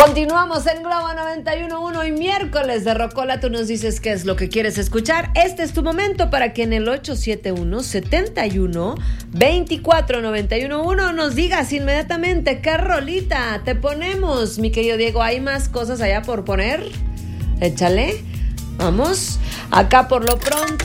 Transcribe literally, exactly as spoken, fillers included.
Continuamos en Globo noventa y uno punto uno y miércoles de Rocola. Tú nos dices qué es lo que quieres escuchar. Este es tu momento para que en el ocho siete uno, siete uno, dos cuatro nueve uno uno nos digas inmediatamente qué rolita te ponemos. Mi querido Diego, ¿hay más cosas allá por poner? Échale. Vamos. Acá por lo pronto.